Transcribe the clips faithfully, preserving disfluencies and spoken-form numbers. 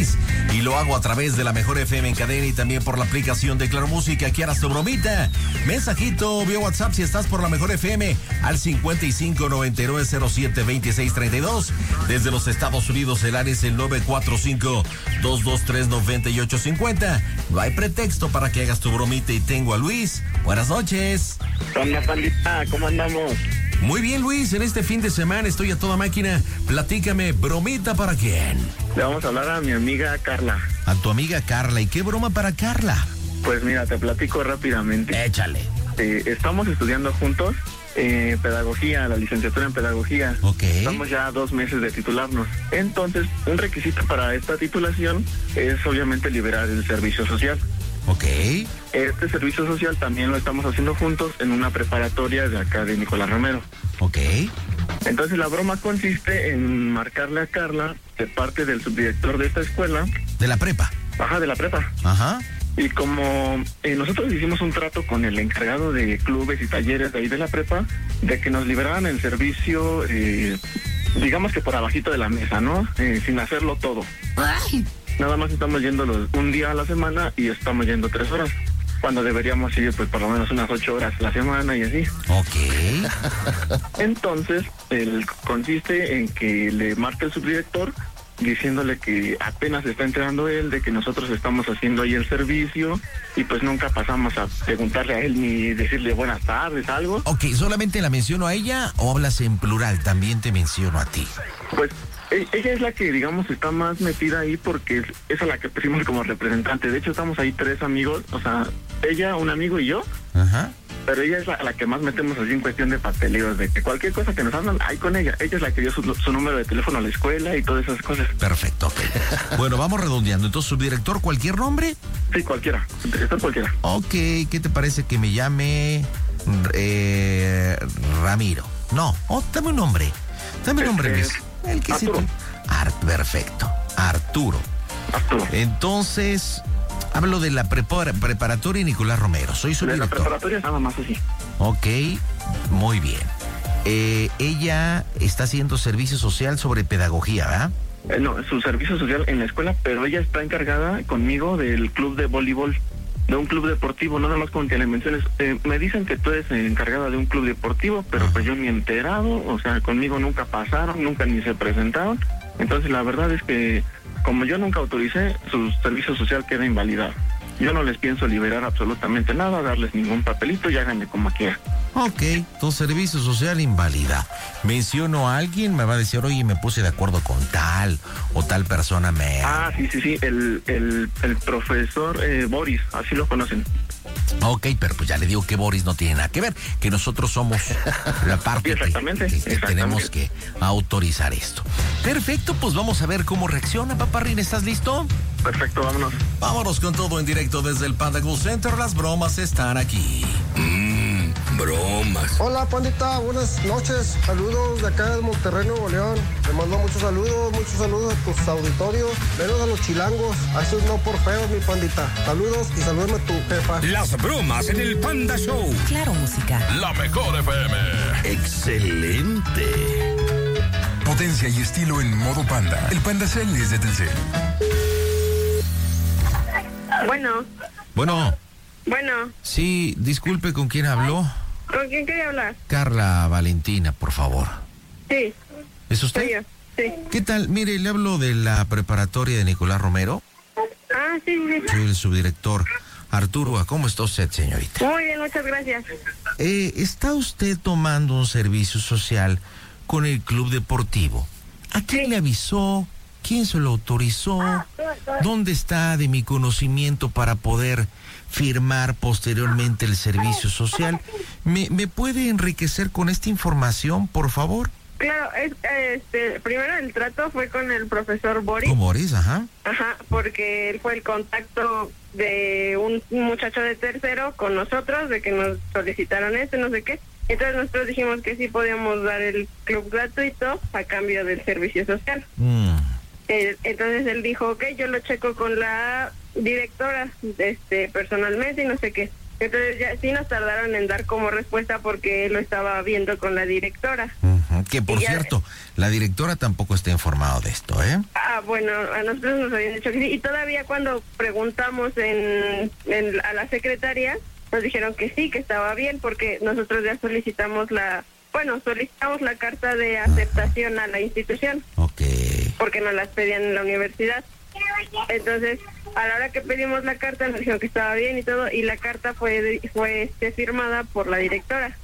Luis. Y lo hago a través de la Mejor F M en cadena y también por la aplicación de Claro Música. Quieras tu bromita. Mensajito vía WhatsApp si estás por la Mejor F M al cincuenta y cinco noventa y nueve cero siete veintiséis treinta y dos. Desde los Estados Unidos el área es el nueve cuatro cinco dos dos tres nueve ocho cinco cero. No hay pretexto para que hagas tu bromita y tengo a Luis. Buenas noches. Hola, pandita, ¿cómo andamos? Muy bien, Luis, en este fin de semana estoy a toda máquina. Platícame, ¿bromita para quién? Le vamos a hablar a mi amiga Carla. A tu amiga Carla. ¿Y qué broma para Carla? Pues mira, te platico rápidamente. Échale. Eh, estamos estudiando juntos eh, pedagogía, la licenciatura en pedagogía. Ok. Estamos ya a dos meses de titularnos. Entonces, un requisito para esta titulación es obviamente liberar el servicio social. Ok. Este servicio social también lo estamos haciendo juntos en una preparatoria de acá de Nicolás Romero. Ok. Entonces la broma consiste en marcarle a Carla de parte del subdirector de esta escuela. De la prepa. Ajá, de la prepa. Ajá. Y como eh, nosotros hicimos un trato con el encargado de clubes y talleres de ahí de la prepa, de que nos liberaran el servicio, eh, digamos que por abajito de la mesa, ¿no? Eh, sin hacerlo todo. Ay. Nada más estamos yendo los, un día a la semana y estamos yendo tres horas. Cuando deberíamos ir pues por lo menos unas ocho horas a la semana y así. Ok. Entonces, el consiste en que le marca el subdirector diciéndole que apenas se está enterando él de que nosotros estamos haciendo ahí el servicio y pues nunca pasamos a preguntarle a él ni decirle buenas tardes, algo. Ok, ¿solamente la menciono a ella o hablas en plural? También te menciono a ti. Pues e- ella es la que, digamos, está más metida ahí porque es, es a la que pusimos como representante. De hecho, estamos ahí tres amigos, o sea, ella, un amigo y yo. Ajá. Pero ella es la, la que más metemos así en cuestión de papeleos, de que cualquier cosa que nos hablan, hay con ella. Ella es la que dio su, su número de teléfono a la escuela y todas esas cosas. Perfecto, ok. Bueno, vamos redondeando. Entonces, subdirector, ¿cualquier nombre? Sí, cualquiera, está cualquiera. Ok, ¿qué te parece que me llame eh, Ramiro? No, oh, dame un nombre. Dame un nombre, Luis. El que Arturo. sepa. Art, perfecto. Arturo. Arturo. Entonces, hablo de la prepara- preparatoria Nicolás Romero. Soy su De la director. preparatoria nada más así. Ok, muy bien. Eh, ella está haciendo servicio social sobre pedagogía, ¿verdad? Eh, no, su servicio social en la escuela, pero ella está encargada conmigo del club de voleibol, de un club deportivo, nada más con que le menciones. Eh, me dicen que tú eres encargada de un club deportivo, pero Ajá. pues yo ni enterado, o sea, conmigo nunca pasaron, nunca ni se presentaron. Entonces la verdad es que como yo nunca autoricé, su servicio social queda invalidado. Yo no les pienso liberar absolutamente nada, darles ningún papelito y háganle como quieran. Ok, tu servicio social invalida. Menciono a alguien, me va a decir, oye, me puse de acuerdo con tal o tal persona me... Ah, sí, sí, sí, el, el, el profesor eh, Boris, así lo conocen. Ok, pero pues ya le digo que Boris no tiene nada que ver, que nosotros somos la parte Sí, exactamente, que, que- que exactamente. tenemos que autorizar esto. Perfecto, pues vamos a ver cómo reacciona, Paparrín. ¿Estás listo? Perfecto, vámonos. Vámonos con todo en directo desde el Panda Go Center. Las bromas están aquí. Mmm, bromas. Hola, pandita, buenas noches. Saludos de acá de Monterrey, Nuevo León. Te mando muchos saludos, muchos saludos a tus auditorios. Menos a los chilangos. A esos no por feos, mi pandita. Saludos y salúdame a tu jefa. Las bromas en el Panda Show. Claro Música. La Mejor F M. Excelente. Potencia y estilo en modo Panda. El Panda Cell es de Telcel. Bueno, Bueno, bueno, sí, disculpe, ¿con quién habló? ¿con quién quería hablar? Carla Valentina, por favor. Sí, ¿Es soy usted? yo, sí. ¿Qué tal? Mire, le hablo de la preparatoria de Nicolás Romero. Ah, sí, sí. Soy el subdirector. Arturo, ¿cómo está usted, señorita? Muy bien, muchas gracias. Eh, ¿Está usted tomando un servicio social con el club deportivo? ¿A quién Sí. le avisó? ¿Quién se lo autorizó? ¿Dónde está de mi conocimiento para poder firmar posteriormente el servicio social? ¿Me, me puede enriquecer con esta información, por favor? Claro, es, este, primero el trato fue con el profesor Boris. ¿Cómo eres? Ajá. Ajá, porque él fue el contacto de un muchacho de tercero con nosotros, de que nos solicitaron esto, no sé qué. Entonces nosotros dijimos que sí podíamos dar el club gratuito a cambio del servicio social. Mm. Eh, entonces él dijo, ok, yo lo checo con la directora este personalmente y no sé qué. Entonces ya sí nos tardaron en dar como respuesta porque él lo estaba viendo con la directora. Uh-huh. Que por ya... cierto, la directora tampoco está informada de esto, ¿eh? Ah, bueno, a nosotros nos habían dicho que sí. Y todavía cuando preguntamos en, en a la secretaria, nos dijeron que sí, que estaba bien, porque nosotros ya solicitamos la... Bueno, solicitamos la carta de aceptación uh-huh. a la institución. Ok. Porque nos las pedían en la universidad. Entonces, a la hora que pedimos la carta, nos dijeron que estaba bien y todo, y la carta fue fue este, firmada por la directora.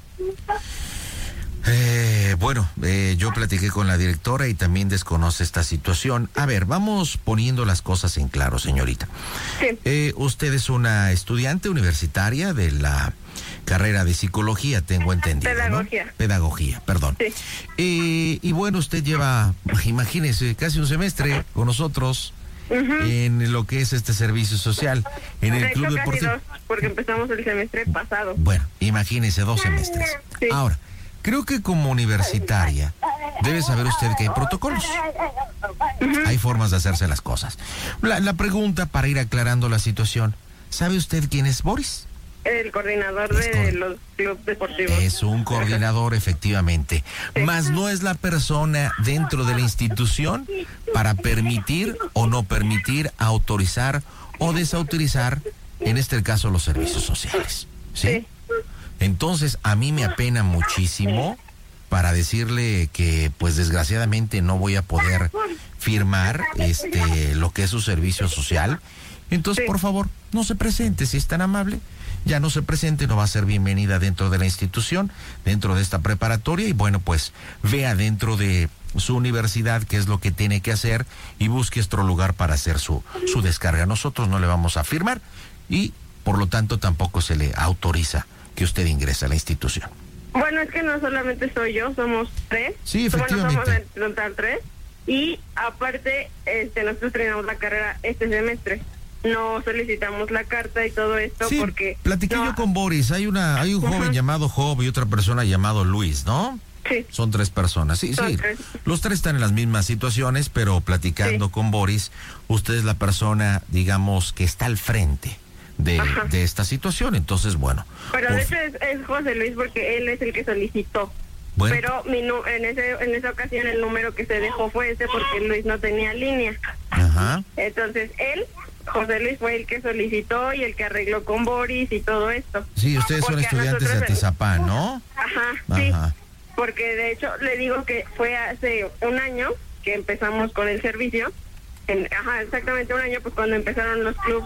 Eh, bueno, eh, yo platiqué con la directora y también desconoce esta situación. A ver, vamos poniendo las cosas en claro, señorita. Sí. Eh, usted es una estudiante universitaria de la carrera de psicología, tengo entendido, Pedagogía. ¿no? Pedagogía, perdón. Sí. Eh, y bueno, usted lleva, imagínese, casi un semestre con nosotros. Uh-huh. En lo que es este servicio social en el de Club hecho, Deportivo. Casi dos, porque empezamos el semestre pasado. Bueno, imagínese dos semestres. Sí. Ahora, creo que como universitaria debe saber usted que hay protocolos. Uh-huh. Hay formas de hacerse las cosas. La, la pregunta para ir aclarando la situación, ¿sabe usted quién es Boris? El coordinador de cor... los clubes deportivos. Es un coordinador, efectivamente. Sí. Mas no es la persona dentro de la institución para permitir o no permitir, autorizar o desautorizar, en este caso, los servicios sociales. ¿Sí? Sí. Entonces, a mí me apena muchísimo para decirle que, pues, desgraciadamente no voy a poder firmar este lo que es su servicio social. Entonces, sí. por favor, no se presente, si es tan amable. Ya no se presente, no va a ser bienvenida dentro de la institución, dentro de esta preparatoria, y bueno, pues vea dentro de su universidad qué es lo que tiene que hacer y busque otro lugar para hacer su, su descarga. Nosotros no le vamos a firmar y por lo tanto tampoco se le autoriza que usted ingrese a la institución. Bueno, es que no solamente soy yo, somos tres. Sí, efectivamente. Bueno, somos en total tres, y aparte este, nosotros terminamos la carrera este semestre. No solicitamos la carta y todo esto sí, porque... platiqué no. yo con Boris, hay una hay un uh-huh. joven llamado Job y otra persona llamado Luis, ¿no? Sí. Son tres personas, sí, Son sí. Tres. Los tres están en las mismas situaciones, pero platicando sí. con Boris, usted es la persona, digamos, que está al frente de, de esta situación, entonces, bueno. Pero por... de hecho es, es José Luis porque él es el que solicitó. Bueno. Pero mi nu- en ese en esa ocasión el número que se dejó fue ese porque Luis no tenía línea. Ajá. Entonces él... José Luis fue el que solicitó y el que arregló con Boris y todo esto. Sí, ustedes son estudiantes de Atizapán, ¿no? Ajá, Ajá, sí. Porque de hecho le digo que fue hace un año que empezamos con el servicio. En, ajá, exactamente un año, pues cuando empezaron los clubs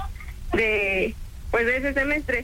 de, pues de ese semestre.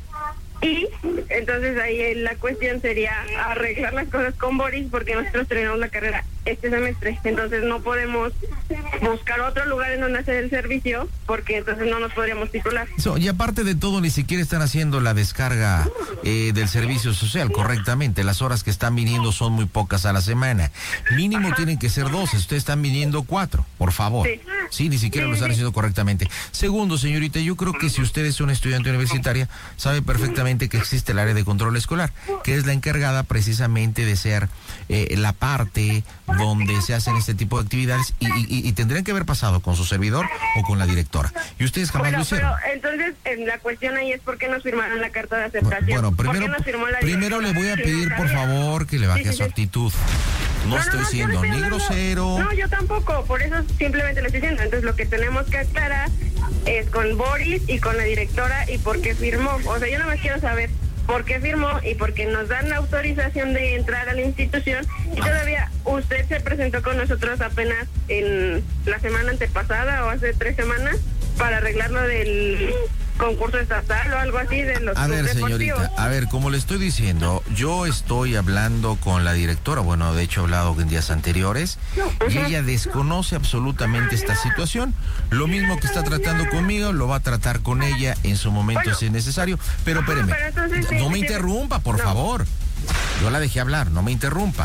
Y entonces ahí la cuestión sería arreglar las cosas con Boris porque nosotros terminamos la carrera este semestre. Entonces no podemos buscar otro lugar en donde hacer el servicio porque entonces no nos podríamos titular. So, y aparte de todo, ni siquiera están haciendo la descarga eh, del servicio social correctamente. Las horas que están viniendo son muy pocas a la semana. Mínimo Ajá. tienen que ser doce. Ustedes están viniendo cuatro, por favor. Sí, sí ni siquiera sí, lo están sí. haciendo correctamente. Segundo, señorita, yo creo que si usted es una estudiante universitaria, sabe perfectamente que existe el área de control escolar, que es la encargada precisamente de ser eh, la parte donde se hacen este tipo de actividades y, y, y tendrían que haber pasado con su servidor o con la directora. Y ustedes jamás bueno, lo hicieron. Pero entonces eh, la cuestión ahí es por qué nos firmaron la carta de aceptación. Bueno, primero, primero le voy a pedir por favor que le baje sí, sí, su actitud. No, no estoy no, no, siendo no estoy ni grosero. No, yo tampoco, por eso simplemente le estoy diciendo. Entonces lo que tenemos que aclarar es con Boris y con la directora y por qué firmó. O sea, yo no me quiero saber por qué firmó y por qué nos dan la autorización de entrar a la institución y todavía usted se presentó con nosotros apenas en la semana antepasada o hace tres semanas para arreglar lo del concurso estatal o algo así de los A ver, señorita, a ver, como le estoy diciendo, yo estoy hablando con la directora, bueno, de hecho he hablado en días anteriores, y ella desconoce absolutamente esta situación. Lo mismo que está tratando conmigo, lo va a tratar con ella en su momento bueno, si es necesario, pero espéreme, pero entonces, no me interrumpa, por no. favor. Yo la dejé hablar, no me interrumpa.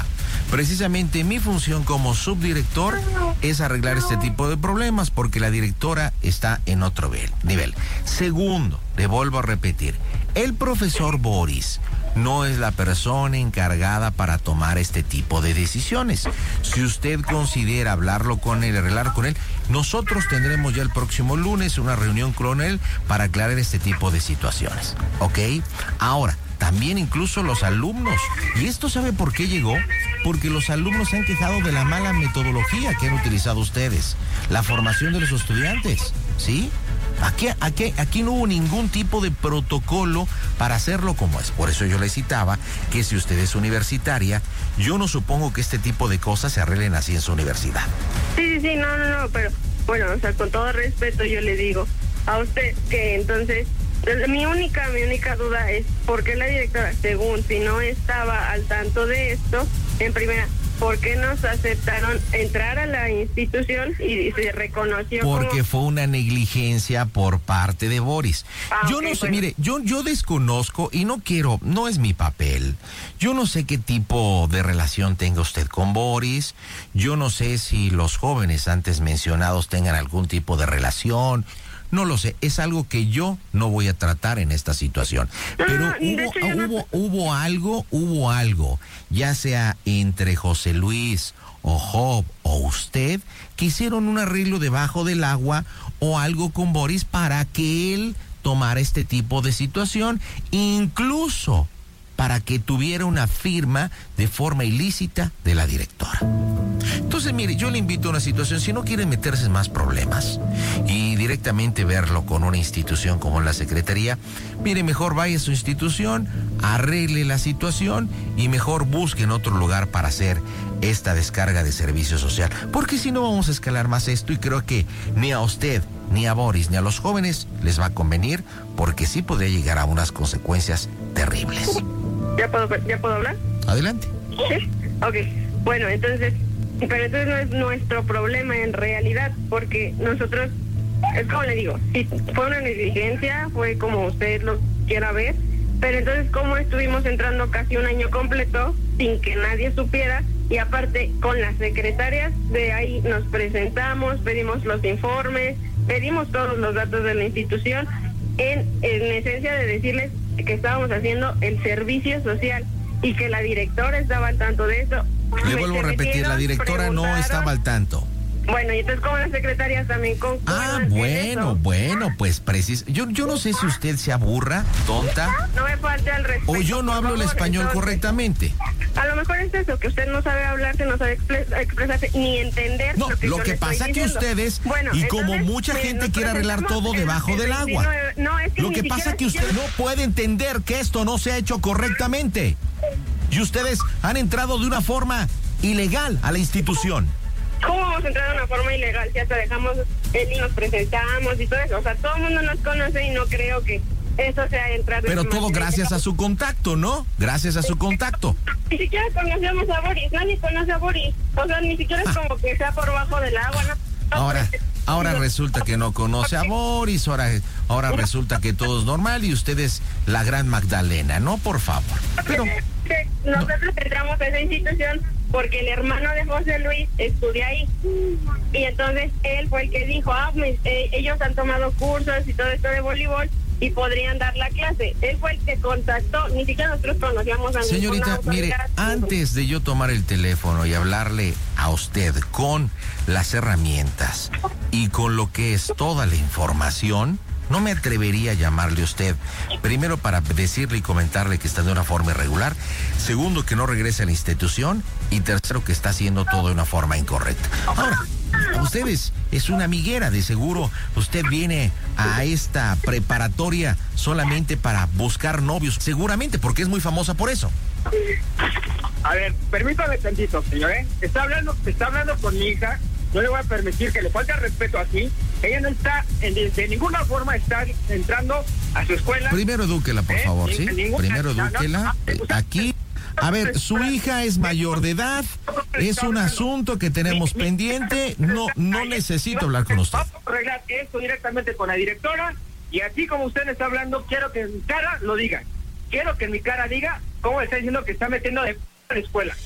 Precisamente mi función como subdirector es arreglar este tipo de problemas porque la directora está en otro nivel. Segundo, le vuelvo a repetir, el profesor Boris no es la persona encargada para tomar este tipo de decisiones. Si usted considera hablarlo con él, arreglar con él, nosotros tendremos ya el próximo lunes una reunión con él para aclarar este tipo de situaciones, ¿ok? Ahora, también incluso los alumnos. ¿Y esto sabe por qué llegó? Porque los alumnos se han quejado de la mala metodología que han utilizado ustedes, la formación de los estudiantes, ¿sí? Aquí, aquí, aquí no hubo ningún tipo de protocolo para hacerlo como es. Por eso yo le citaba que si usted es universitaria, yo no supongo que este tipo de cosas se arreglen así en su universidad. Sí, sí, sí, no, no, no, pero bueno, o sea, con todo respeto yo le digo a usted que entonces, mi única, mi única duda es por qué la directora, según si no estaba al tanto de esto, en primera, ¿por qué nos aceptaron entrar a la institución y se reconoció Porque como... fue una negligencia por parte de Boris. Ah, yo okay, no sé, bueno. mire, yo, yo desconozco y no quiero, no es mi papel. Yo no sé qué tipo de relación tenga usted con Boris. Yo no sé si los jóvenes antes mencionados tengan algún tipo de relación. No lo sé, es algo que yo no voy a tratar en esta situación. Pero no, de hubo, hecho, yo no- hubo, hubo algo, hubo algo, ya sea entre José Luis o Job o usted, que hicieron un arreglo debajo del agua o algo con Boris para que él tomara este tipo de situación, incluso para que tuviera una firma de forma ilícita de la directora. Entonces, mire, yo le invito a una situación, si no quiere meterse en más problemas y directamente verlo con una institución como la Secretaría, mire, mejor vaya a su institución, arregle la situación y mejor busque en otro lugar para hacer esta descarga de servicio social. Porque si no vamos a escalar más esto y creo que ni a usted, ni a Boris, ni a los jóvenes les va a convenir porque sí podría llegar a unas consecuencias terribles. ¿Ya puedo, ya puedo hablar? Adelante. Sí, ok. Bueno, entonces, pero entonces no es nuestro problema en realidad, porque nosotros, es como le digo, si fue una negligencia, fue como usted lo quiera ver, pero entonces cómo estuvimos entrando casi un año completo sin que nadie supiera, y aparte con las secretarias de ahí nos presentamos, pedimos los informes, pedimos todos los datos de la institución, en, en esencia de decirles que estábamos haciendo el servicio social y que la directora estaba al tanto de eso. Le vuelvo a repetir, la directora no estaba al tanto. Bueno, y entonces como las secretarias también concuerdan Ah, en bueno, eso. bueno, pues precis. Yo, yo no sé si usted se aburra, tonta, No me falte al respeto. o yo no por hablo el favor. español Entonces, correctamente. A lo mejor es eso, que usted no sabe hablarse, no sabe expres- expresarse, ni entender No, lo que lo yo que le estoy pasa que diciendo. ustedes, Bueno, y como entonces, mucha mire, gente nos quiere arreglar presentamos todo el- debajo el del agua. veintinueve. No, es que Lo ni que siquiera pasa que usted quiero- no puede entender que esto no se ha hecho correctamente. Y ustedes han entrado de una forma ilegal a la institución. ¿Cómo vamos a entrar de una forma ilegal si hasta dejamos él y nos presentamos y todo eso? O sea, todo el mundo nos conoce y no creo que eso sea entrar de Pero forma todo ilegal. gracias a su contacto, ¿no? Gracias a su contacto. Ni siquiera conocemos a Boris, nadie conoce a Boris. O sea, ni siquiera es como que sea por bajo del agua, ¿no? Ahora, ahora resulta que no conoce a Boris, ahora, ahora resulta que todo es normal y usted es la gran Magdalena, ¿no? Por favor. Pero Nosotros entramos a esa institución porque el hermano de José Luis estudia ahí. Y entonces él fue el que dijo, ah, me- eh, ellos han tomado cursos y todo esto de voleibol y podrían dar la clase. Él fue el que contactó, ni siquiera nosotros conocíamos a señorita, ninguna mire, autoridad. antes de yo tomar el teléfono y hablarle a usted con las herramientas y con lo que es toda la información, no me atrevería a llamarle a usted. Primero, para decirle y comentarle que está de una forma irregular. Segundo, que no regrese a la institución. Y tercero, que está haciendo todo de una forma incorrecta. Ahora, ustedes es una amiguera, de seguro. Usted viene a esta preparatoria solamente para buscar novios. Seguramente, porque es muy famosa por eso. A ver, permítame tantito, señor, ¿eh? Está hablando, está hablando con mi hija. No le voy a permitir que le falte el respeto así. Ella no está, en, de ninguna forma está entrando a su escuela. Primero edúquela, por ¿Eh? favor, Ni- ¿sí? ninguna- Primero no, no, edúquela. no, usted- Aquí, a ver, su hija es mayor de edad. Es un asunto que tenemos pendiente. No, no necesito hablar con usted. Vamos a arreglar esto directamente con la directora. Y así como usted me está hablando, quiero que en mi cara lo diga. Quiero que en mi cara diga cómo está diciendo que está metiendo de la escuela.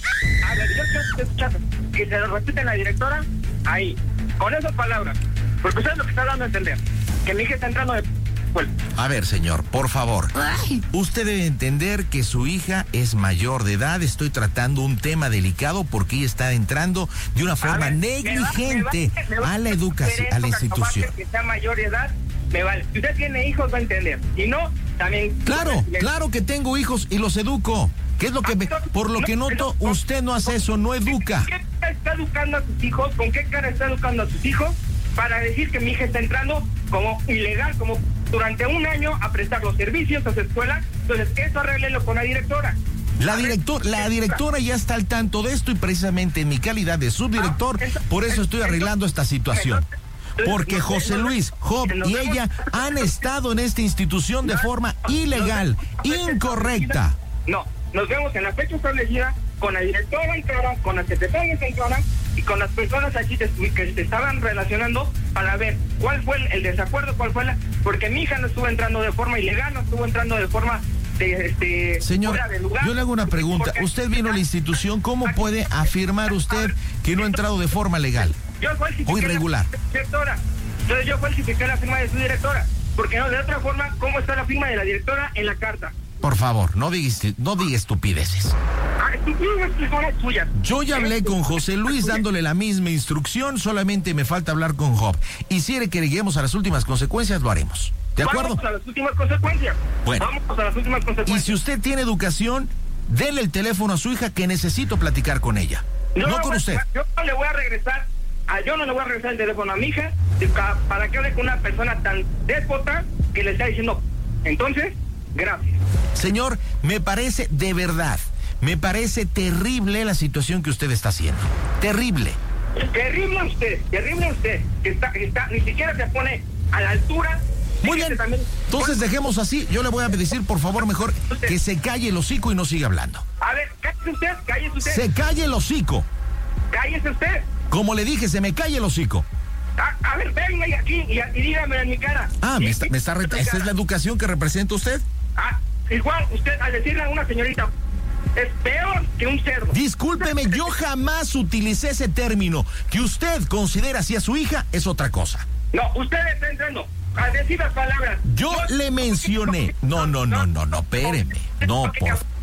a ver, yo quiero escuchar que se lo respeten a la directora ahí, con esas palabras. Porque usted es lo que está dando a entender, que mi hija está entrando de... Pues. A ver, señor, por favor. Ay. Usted debe entender que su hija es mayor de edad. Estoy tratando un tema delicado porque ella está entrando de una forma ver, negligente me va, me va, me va a la educación, a la institución. Que sea mayor de edad, me vale. Si usted tiene hijos, va a entender. Si no, también... Claro, claro que tengo hijos y los educo. ¿Qué es lo que me, por lo que noto, usted no hace eso, no educa? ¿Con qué cara está educando a sus hijos? ¿Con qué cara está educando a sus hijos para decir que mi hija está entrando como ilegal, como durante un año a prestar los servicios a su escuela? Entonces, eso arréglelo con la directora. La, director, la directora ya está al tanto de esto y precisamente en mi calidad de subdirector, por eso estoy arreglando esta situación. Porque José Luis, Job y ella han estado en esta institución de forma ilegal, incorrecta. No, nos vemos en la fecha establecida con la directora en cara, con las secretarias en cara y con las personas aquí que se estaban relacionando para ver cuál fue el desacuerdo, cuál fue la... Porque mi hija no estuvo entrando de forma ilegal, no estuvo entrando de forma... De, este, Señor, fuera de lugar. Yo le hago una pregunta. Usted vino a la institución, ¿cómo puede afirmar usted que no ha entrado de forma legal yo o irregular? Directora. Entonces yo falsifiqué la firma de su directora, porque no, de otra forma, ¿cómo está la firma de la directora en la carta? Por favor, no diga, no diga estupideces. Ah, estupideces son las suyas. Yo ya hablé con José Luis dándole la misma instrucción, solamente me falta hablar con Job. Y si quiere que lleguemos a las últimas consecuencias, lo haremos. ¿De acuerdo? Vamos a las últimas consecuencias. Bueno. Vamos a las últimas consecuencias. Y si usted tiene educación, denle el teléfono a su hija que necesito platicar con ella. No, no con usted. Yo no le voy a regresar, a, yo no le voy a regresar el teléfono a mi hija para que hable con una persona tan déspota que le está diciendo. Entonces, gracias. Señor, me parece de verdad, me parece terrible la situación que usted está haciendo. Terrible. Terrible usted, terrible usted, que está, que está, ni siquiera se pone a la altura. Muy bien, entonces dejemos así. Yo le voy a decir, por favor, mejor que se calle el hocico y no siga hablando. A ver, cállese usted, cállese usted. Se calle el hocico. Cállese usted. Como le dije, se me calle el hocico. A, a ver, venga aquí y, y dígame en mi cara. Ah, me está, me está reta- ¿esa es la educación que representa usted? Ah, igual, usted al decirle a una señorita, es peor que un cerdo. Discúlpeme, yo jamás utilicé ese término. Que usted considera así a su hija es otra cosa. No, usted está entrando a decir las palabras. Yo no, le mencioné. No, no, no, no, no, espéreme. No,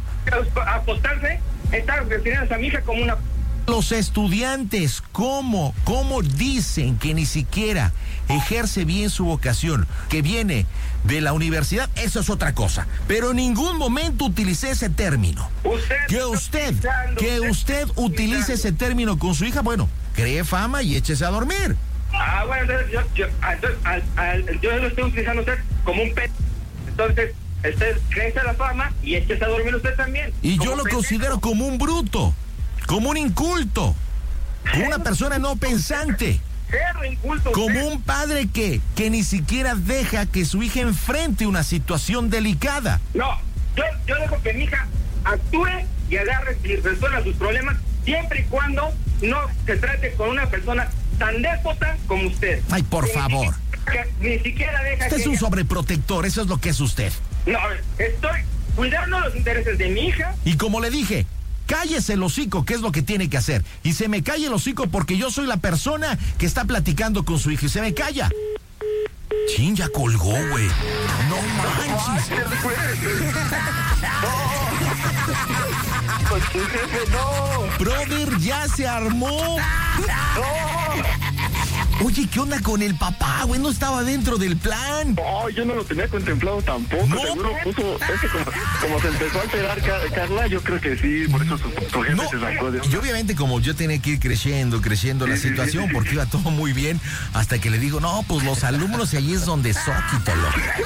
por apostarse, estar refiriéndose a mi hija como una... Los estudiantes, ¿cómo? ¿Cómo dicen que ni siquiera ejerce bien su vocación, que viene de la universidad? Eso es otra cosa. Pero en ningún momento utilicé ese término. Usted que usted, que usted utilice ese término con su hija, bueno, cree fama y échese a dormir. Ah, bueno, entonces yo, yo, entonces, al, al, yo lo estoy utilizando usted como un pet. Entonces, usted crece la fama y échese a dormir usted también. Y yo lo pendejo. Considero como un bruto, como un inculto, como una persona no pensante. Inculto, como un padre que, que ni siquiera deja que su hija enfrente una situación delicada. No, yo, yo dejo que mi hija actúe y agarre y resuelva sus problemas siempre y cuando no se trate con una persona tan déspota como usted. Ay, por que favor. Ni, que ni siquiera deja Usted que es un ella... sobreprotector, eso es lo que es usted. No, estoy cuidando los intereses de mi hija. Y como le dije, cállese el hocico, que es lo que tiene que hacer. Y se me calla el hocico porque yo soy la persona que está platicando con su hija y se me calla. Chin, ya colgó, güey. No manches. No. Brother, ya se armó. No. Oye, ¿qué onda con el papá, güey? No estaba dentro del plan. No, yo no lo tenía contemplado tampoco. No. Seguro puso, es que como, como se empezó a alterar Carla, yo creo que sí, por eso su, su jefe no, se sacó de... Y obviamente como yo tenía que ir creciendo, creciendo sí, la sí, situación, sí, sí, porque iba todo muy bien, hasta que le digo, no, pues los alumnos y allí es donde Zóquitolo.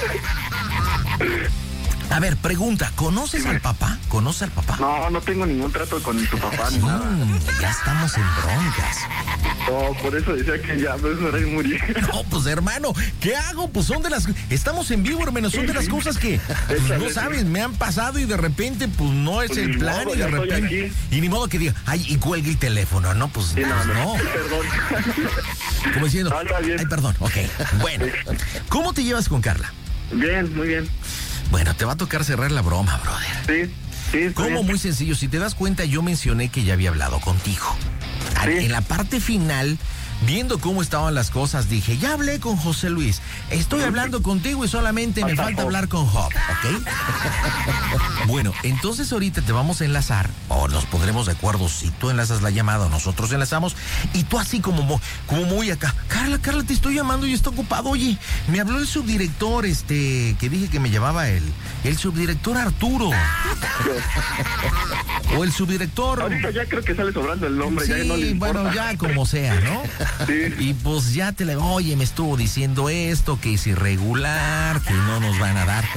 A ver, pregunta, ¿conoces al papá? ¿Conoces al papá? No, no tengo ningún trato con tu papá ni mm, nada. Ya estamos en broncas. No, por eso decía que ya, pues me voy a morir. No, pues hermano, ¿qué hago? Pues son de las... Estamos en vivo, hermano, son de las cosas que, pues, no sabes, me han pasado y de repente, pues no es pues el plan modo, y de repente... Y ni modo que diga, ay, y cuelgue el teléfono, ¿no? Pues, sí, no, pues, no. no. Perdón. Como diciendo, ay, perdón, ok. Bueno, ¿cómo te llevas con Carla? Bien, muy bien. Bueno, te va a tocar cerrar la broma, brother. Sí. Sí, está ¿Cómo? bien. Muy sencillo. Si te das cuenta, yo mencioné que ya había hablado contigo. Al- Sí. En la parte final, viendo cómo estaban las cosas, dije, ya hablé con José Luis. Estoy hablando contigo y solamente me Falta falta Job. hablar con Job, ¿ok? Bueno, entonces ahorita te vamos a enlazar, o nos pondremos de acuerdo si tú enlazas la llamada o nosotros enlazamos, y tú así como, mo- como muy acá. Carla, Carla, te estoy llamando y está ocupado. Oye, me habló el subdirector, este, que dije que me llamaba el, el subdirector Arturo. O el subdirector. Ahorita ya creo que sale sobrando el nombre, ya Sí, no le importa. bueno, ya como sea, ¿no? Sí. Y pues ya te le, oye, me estuvo diciendo esto, que es irregular, que no nos van a dar